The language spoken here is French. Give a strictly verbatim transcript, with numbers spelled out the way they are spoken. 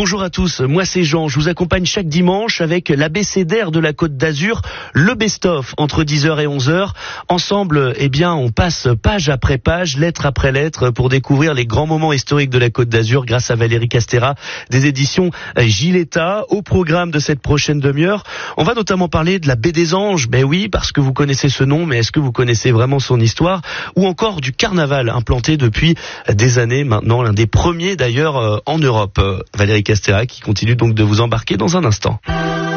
Bonjour à tous, moi c'est Jean, je vous accompagne chaque dimanche avec l'abécédaire de la Côte d'Azur, le best-of entre dix heures et onze heures. Ensemble, eh bien, on passe page après page, lettre après lettre pour découvrir les grands moments historiques de la Côte d'Azur grâce à Valérie Castera des éditions Giletta. Au programme de cette prochaine demi-heure, on va notamment parler de la Baie des Anges, ben oui, parce que vous connaissez ce nom, mais est-ce que vous connaissez vraiment son histoire? Ou encore du carnaval implanté depuis des années maintenant, l'un des premiers d'ailleurs en Europe. Valérie Castera qui continue donc de vous embarquer dans un instant.